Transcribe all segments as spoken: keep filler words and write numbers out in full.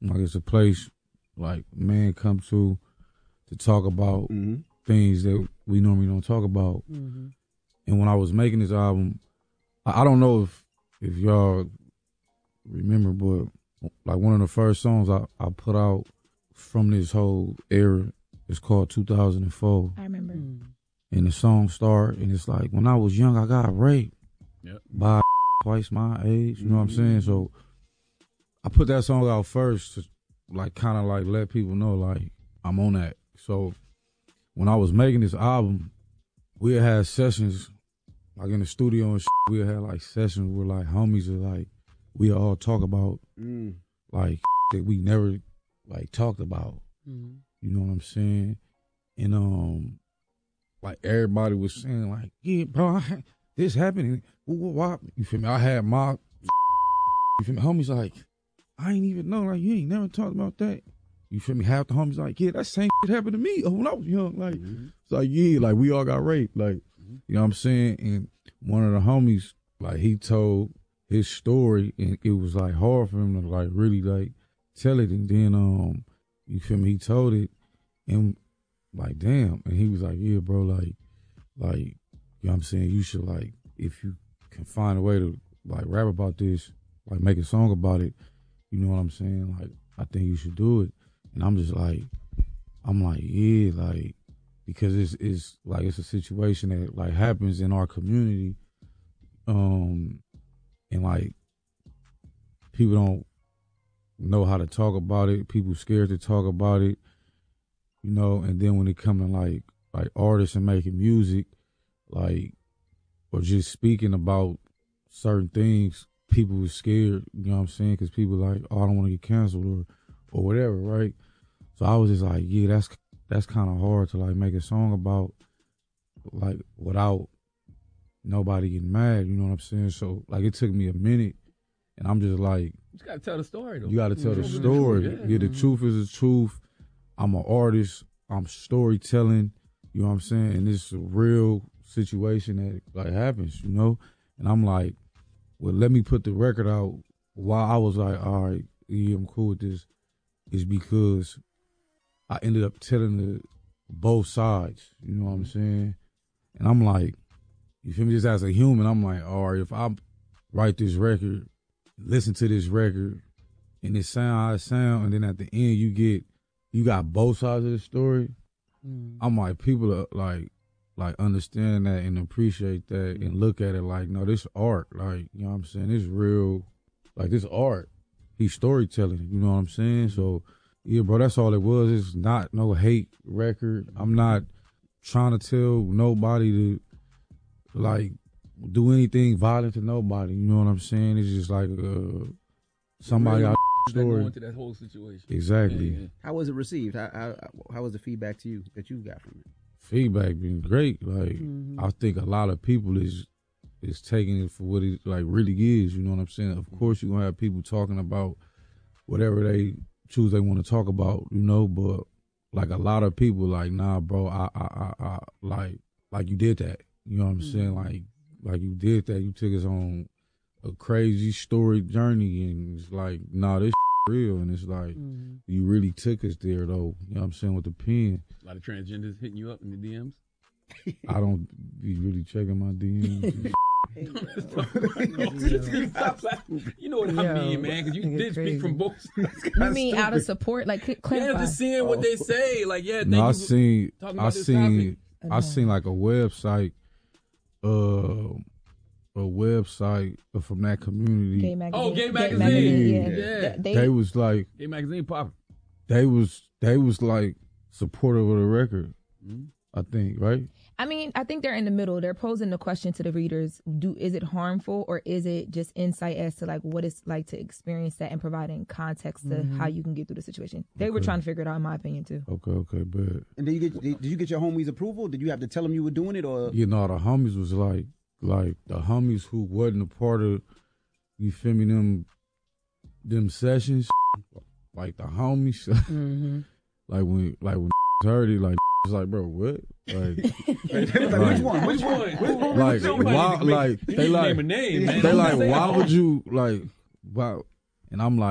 like it's a place like men come to to talk about mm-hmm. things that we normally don't talk about. Mm-hmm. And when I was making this album, I, I don't know if if y'all remember, but like one of the first songs I, I put out from this whole era is called two thousand four. I remember. And the song start, and it's like, when I was young, I got raped yep. by twice my age. You know what I'm saying? So I put that song out first to like kind of like let people know like I'm on that. So when I was making this album, we had, had sessions like in the studio and shit, we had like sessions where like homies are like, we all talk about mm. like that we never like talked about. Mm. You know what I'm saying? And um, like everybody was saying like, yeah, bro, I, this happened. Why? You feel me? I had my, you feel me? Homies like, I ain't even know. Like, you ain't never talked about that. You feel me? Half the homies like, yeah, that same shit happened to me when I was young. Like, mm-hmm. it's like, yeah, like we all got raped. Like, mm-hmm. you know what I'm saying? And one of the homies, like, he told his story, and it was like hard for him to like really like tell it. And then, um, you feel me? He told it, and like, damn. And he was like, yeah, bro, like, like, you know what I'm saying? You should like, if you can find a way to like rap about this, like make a song about it. You know what I'm saying? Like, I think you should do it. And I'm just like, I'm like, yeah, like, because it's it's like it's a situation that like happens in our community, um, and like people don't know how to talk about it. People scared to talk about it, you know. And then when it come to like like artists and making music, like or just speaking about certain things, people were scared. You know what I'm saying? Because people like, oh, I don't want to get canceled or or whatever, right? So I was just like, yeah, that's that's kind of hard to like make a song about, like without nobody getting mad. You know what I'm saying? So like it took me a minute, and I'm just like, you just gotta tell the story though. You gotta tell the story. Yeah, yeah the mm-hmm. truth is the truth. I'm an artist. I'm storytelling. You know what I'm saying? And it's a real situation that like happens. You know, and I'm like, well, let me put the record out. While I was like, all right, yeah, I'm cool with this, is because I ended up telling the both sides, you know what I'm saying? And I'm like, you feel me? Just as a human, I'm like, all right, if I write this record, listen to this record, and it sound how it sound, and then at the end you get, you got both sides of the story, mm. I'm like, people are like, like understand that and appreciate that and look at it like, no, this art, like, you know what I'm saying? It's real, like this art. He's storytelling, you know what I'm saying? So, yeah, bro, that's all it was. It's not no hate record. I'm not trying to tell nobody to, like, do anything violent to nobody. You know what I'm saying? It's just like uh, somebody out story. Into that whole situation. Exactly. Yeah, yeah. How was it received? How, how how was the feedback to you that you got from it? Feedback been great. Like, mm-hmm. I think a lot of people is is taking it for what it like really is. You know what I'm saying? Of course, you're gonna have people talking about whatever they choose they want to talk about, you know, but like a lot of people like, nah, bro, I, I, I, I like, like you did that, you know what I'm mm-hmm. saying? Like, like you did that. You took us on a crazy story journey, and it's like, nah, this real, and it's like, mm-hmm. you really took us there, though. You know what I'm saying, with the pen. A lot of transgenders hitting you up in the D Ms. I don't be really checking my D Ms. You know what I mean, man, because you did speak from both sides. You mean stupid. Out of support, like clarify. Yeah, just seeing what they say, like yeah. No, I seen, I seen, I seen like a website, uh, a website from that community. Gay magazine. Oh, Gay Magazine. Gay magazine yeah, yeah. yeah. They, they was like Gay Magazine popping. They was they was like supportive of the record. Mm-hmm. I think, right? I mean, I think they're in the middle. They're posing the question to the readers: Do is it harmful, or is it just insight as to like what it's like to experience that and providing context to mm-hmm. how you can get through the situation? They okay. were trying to figure it out, in my opinion, too. Okay, okay, but and did you get did you get your homies' approval? Did you have to tell them you were doing it, or you know, the homies was like like the homies who wasn't a part of, you feel me, them them sessions, like the homies, mm-hmm. like when like when heard it, like. It's like, bro, what? Like, like, which one? Which one? Like, why? Like, they like, name a name, man. They like, why would you like? Wow. And I'm like,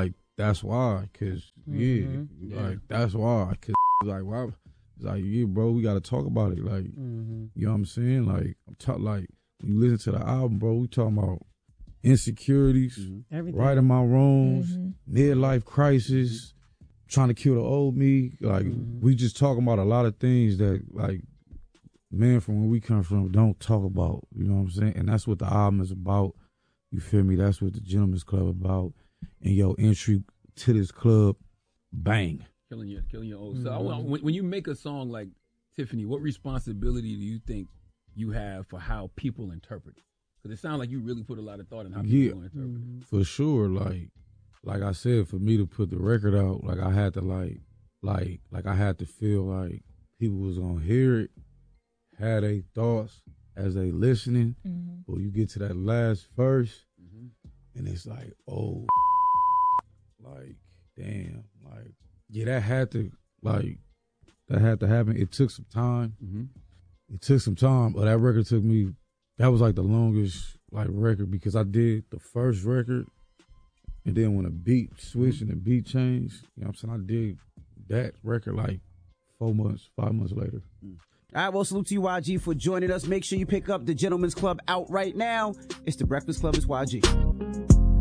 that's why, cause mm-hmm. yeah, yeah, like that's why, cause like why, it's like yeah, bro, we gotta talk about it, like mm-hmm. you know what I'm saying, like I'm talk like when you listen to the album, bro, we talking about insecurities, mm-hmm. righting my wrongs, mm-hmm. midlife crisis, trying to kill the old me, like mm-hmm. we just talking about a lot of things that like men from where we come from don't talk about, you know what I'm saying, and that's what the album is about. You feel me? That's what the Gentlemen's Club about. And your entry to this club, bang. Killing your, killing your old. Mm-hmm. So I want, when, when you make a song like Tiffany, what responsibility do you think you have for how people interpret it? Because it sounds like you really put a lot of thought in how people yeah, interpret mm-hmm. it. For sure. Like, like I said, for me to put the record out, like I had to like, like, like I had to feel like people was gonna hear it, had their thoughts as they listening. Mm-hmm. But you get to that last verse, mm-hmm. and it's like, oh, like, damn, like, yeah, that had to, like, that had to happen. It took some time. Mm-hmm. It took some time, but that record took me, that was like the longest, like, record, because I did the first record, and then when the beat switched and the beat changed, you know what I'm saying, I did that record, like, four months, five months later. Mm. All right, well, salute to you, Y G, for joining us. Make sure you pick up the Gentlemen's Club out right now. It's the Breakfast Club. It's Y G.